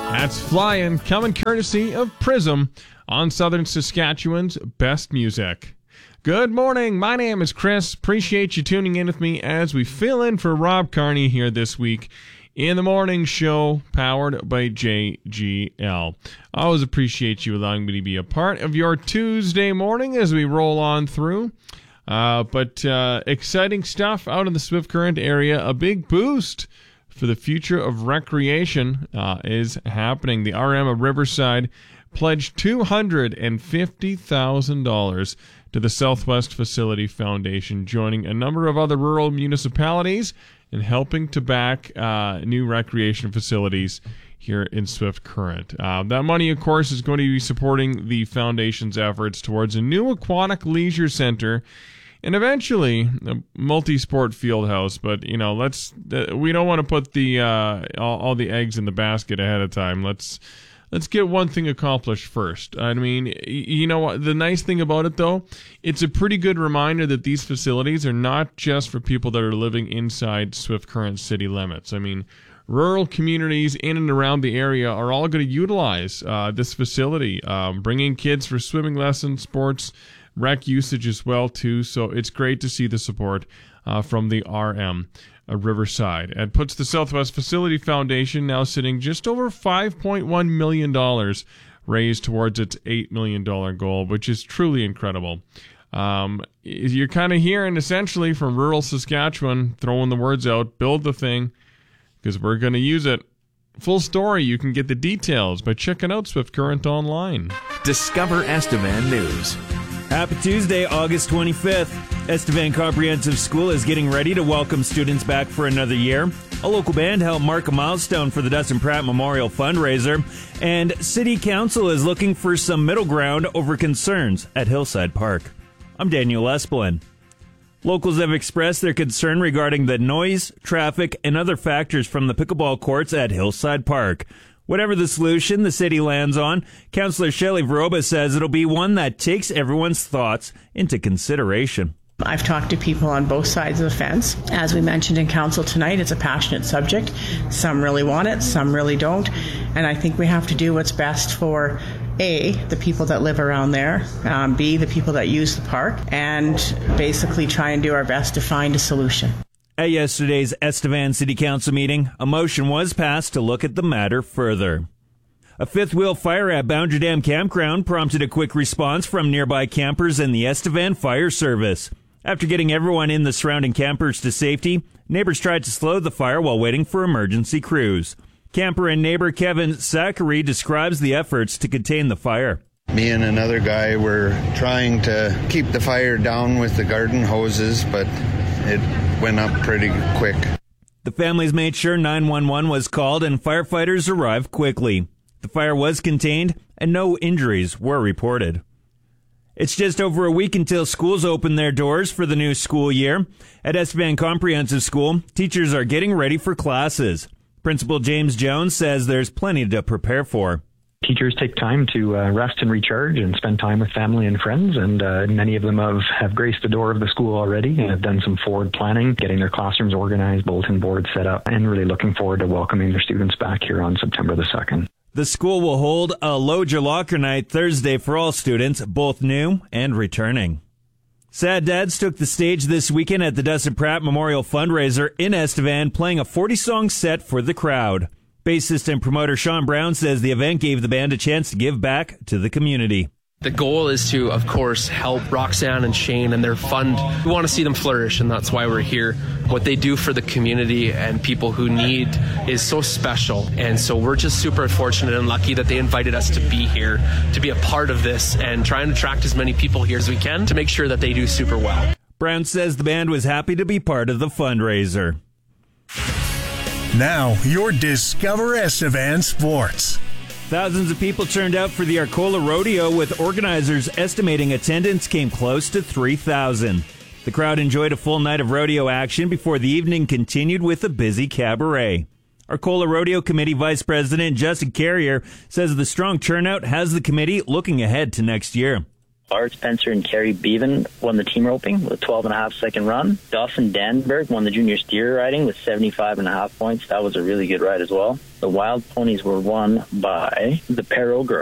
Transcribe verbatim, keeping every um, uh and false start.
That's Flying, coming courtesy of Prism on Southern Saskatchewan's best music. Good morning, my name is Chris. Appreciate you tuning in with me as we fill in for Rob Carney here this week in the morning show powered by J G L. I always appreciate you allowing me to be a part of your Tuesday morning as we roll on through. Uh, but uh, exciting stuff out in the Swift Current area. A big boost for the future of recreation uh, is happening. The R M of Riverside pledged two hundred fifty thousand dollars to the Southwest Facility Foundation, joining a number of other rural municipalities in helping to back uh, new recreation facilities here in Swift Current. Uh, that money, of course, is going to be supporting the foundation's efforts towards a new aquatic leisure center and eventually a multi-sport field house. But, you know, let's uh, we don't want to put the uh, all, all the eggs in the basket ahead of time. Let's let's get one thing accomplished first. I mean, you know what? The nice thing about it, though, it's a pretty good reminder that these facilities are not just for people that are living inside Swift Current city limits. I mean, rural communities in and around the area are all going to utilize uh, this facility, um, bringing kids for swimming lessons, sports, rec usage as well, too. So it's great to see the support uh, from the R M. Uh, Riverside. It puts the Southwest Facility Foundation now sitting just over five point one million dollars raised towards its eight million dollars goal, which is truly incredible. Um, you're kind of hearing essentially from rural Saskatchewan throwing the words out, build the thing, because we're going to use it. Full story, you can get the details by checking out Swift Current online. Discover Estevan News. Happy Tuesday, August twenty-fifth. Estevan Comprehensive School is getting ready to welcome students back for another year. A local band helped mark a milestone for the Dustin Pratt Memorial Fundraiser. And City Council is looking for some middle ground over concerns at Hillside Park. I'm Daniel Espelin. Locals have expressed their concern regarding the noise, traffic, and other factors from the pickleball courts at Hillside Park. Whatever the solution the city lands on, Councillor Shelley Veroba says it'll be one that takes everyone's thoughts into consideration. I've talked to people on both sides of the fence. As we mentioned in council tonight, it's a passionate subject. Some really want it, some really don't. And I think we have to do what's best for A, the people that live around there, um, B, the people that use the park, and basically try and do our best to find a solution. At yesterday's Estevan City Council meeting, a motion was passed to look at the matter further. A fifth-wheel fire at Boundary Dam Campground prompted a quick response from nearby campers and the Estevan Fire Service. After getting everyone in the surrounding campers to safety, neighbors tried to slow the fire while waiting for emergency crews. Camper and neighbor Kevin Zachary describes the efforts to contain the fire. Me and another guy were trying to keep the fire down with the garden hoses, but it went up pretty quick. The families made sure nine one one was called and firefighters arrived quickly. The fire was contained and no injuries were reported. It's just over a week until schools open their doors for the new school year. At Estevan Comprehensive School, teachers are getting ready for classes. Principal James Jones says there's plenty to prepare for. Teachers take time to uh, rest and recharge and spend time with family and friends, and uh, many of them have, have graced the door of the school already and have done some forward planning, getting their classrooms organized, bulletin boards set up, and really looking forward to welcoming their students back here on September the second. The school will hold a Load Your Locker Night Thursday for all students, both new and returning. Sad Dads took the stage this weekend at the Dustin Pratt Memorial Fundraiser in Estevan, playing a forty-song set for the crowd. Bassist and promoter Sean Brown says the event gave the band a chance to give back to the community. The goal is to, of course, help Roxanne and Shane and their fund. We want to see them flourish, and that's why we're here. What they do for the community and people who need is so special. And so we're just super fortunate and lucky that they invited us to be here, to be a part of this, and try and attract as many people here as we can to make sure that they do super well. Brown says the band was happy to be part of the fundraiser. Now, your Discover Estevan Sports. Thousands of people turned out for the Arcola Rodeo, with organizers estimating attendance came close to three thousand. The crowd enjoyed a full night of rodeo action before the evening continued with a busy cabaret. Arcola Rodeo Committee Vice President Justin Carrier says the strong turnout has the committee looking ahead to next year. Bart Spencer and Carrie Bevan won the team roping with a twelve and a half second run. Dawson Danberg won the junior steer riding with seventy-five and a half points. That was a really good ride as well. The wild ponies were won by the Perot girls.